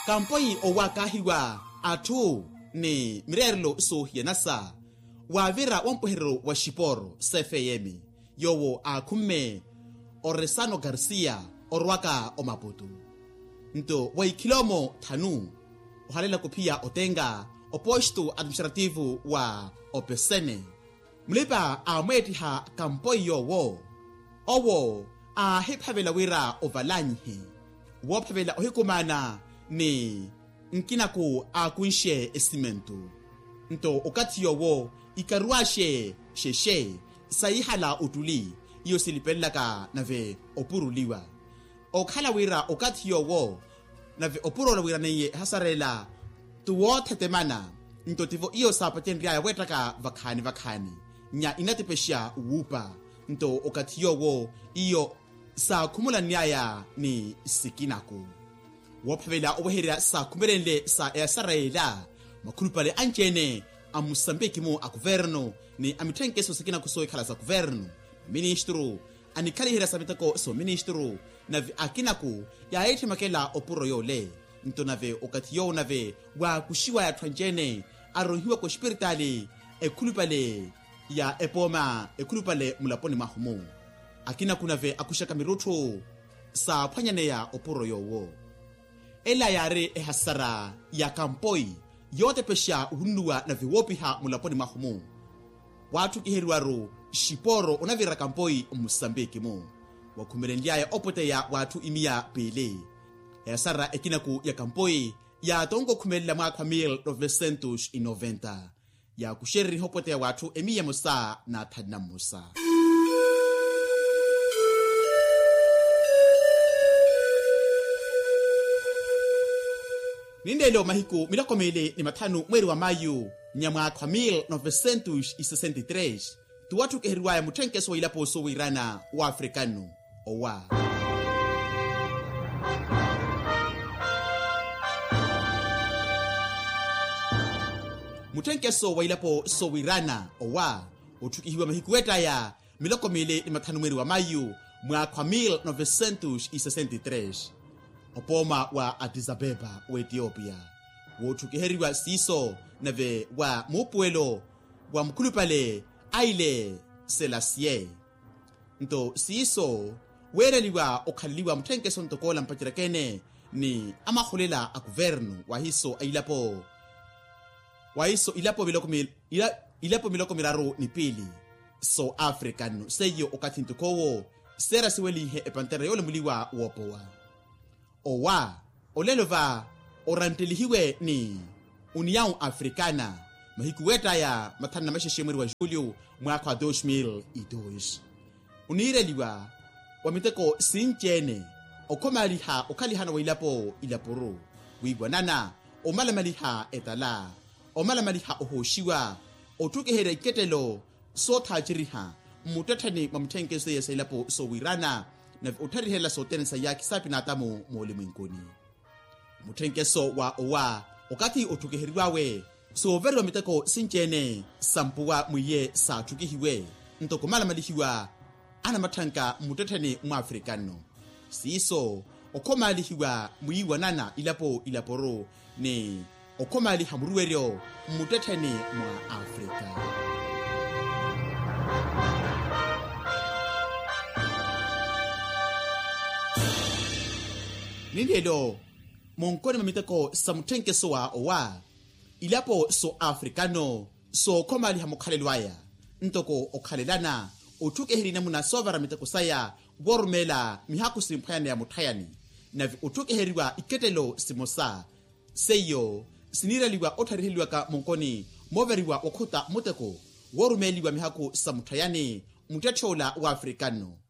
kampoi owakahiwa atu ni mirerlo so hienasa wavira wampuhero wa Shiporo CFM yowo akume Oresano Garcia orwaka o Maputo nto waikilomo thanu uhalela kupia otenga oposto administrativo wa Opesene mlipa ametiha kampoi yowo owo hiphavela wira ovalanyi wophavela ohikumana ni nkinaku akunshe esimento nto okati yowo ikaruashe sheshe saihala utuli iyo silipelaka nave opuruliwa okhala wira okati yowo nave opurola wira neye hasarela tuwo tetemana nto tivo iyo sapatendria ya wetaka vakhani nya inatipesha uwupa nto okati yowo iyo sa kumula nyaya ni sikinaku wophavela obuherera sa kumerenle sa Israela makulupale anjene amusambeki mo a governo ni amithenkeso sikina kusoy khala sa governo ministro anikalihira samitako so ministro nave akinaku ya ethi makela opuro yole nto nave okati yo nave wa kushiwa ya twanjene aronhiwa ko spiritali ekulupale ya epoma ekulupale mulaponi mahumu akina kunave akushaka miruto sa phwanyane ya opuro yowo ela yare ehasara ya kampoi yote pesha hunua na viwopiha mulaponi mahumu watu kiheruaru Shiporo unavira kampoi Mosambiki mo wakumerendia ya opote ya watu imia pele ehasara ekinaku ya kampoi ya tongo kumelela mwaka 1990 ya kusheri hopote ya watu emia musa na tadna musa. Nindelo mahiku milakomele ni matanu mweri wa Mayu nyamwaka 1963 tuwatu keheriwaya muthenkeso wa ilapo so wirana wa Afrikano owa muthenkeso wa ilapo so wirana owa utukihiwa mahiku weta ya milakomele ni matanu mweri wa Mayu mwaka 1963 opoma wa Addis Abeba wa Ethiopia wotukiheriwa siso nave wa mupuelo wa mkulupale Haile Selassie nto siso wereliwa okhaliliwa muthenkeso ntokola mpachirakene ni amaholela a governo wa hiso ilapo miloko miraru ni pili so African seyo okati ntokowo sera siwelihe epantera yole muliwa wopowa owa olelova orantelihiwe ni União Africana mahikuweta ya matana masheshe mweri wa Julio mwaka wa 2002 unireliwa wamiteko sinchene okomaliha okalihana wa ilaporo wigwanana omalamaliha etala omalamaliha ohoshiwa otukehera iketelo sothajiriha mutathani mamuthenkeso yesa ilapo so wirana na utarihela sotensa yaki sapi natamo mole mwinkoni muthenkeso wa owa okati otukeheriwawe so verwa miteko sinchene sampuwa muye sa tukihiwe ntoko malamalihiwa ana mathanka mutathani mu Afrikano siso okomalihiwa muyiwanana ilaporo ne okomali hamuruweryo mutathani mwa Afrika. Nindelo monkoni mamiteko samuthenkeso wa owa ilapo so Afrikano so komali hamukhalelwaya ntoko okhalelana otukehirina muna sovara miteko saya wormela mihaku simphayane ya muthayani navi otukeheriwa iketelo simosa seyo siniraliwa othariheliwa ka monkoni moveriwa okhuta muteko worumeliwa mihaku samuthayani mutachola wa Afrikano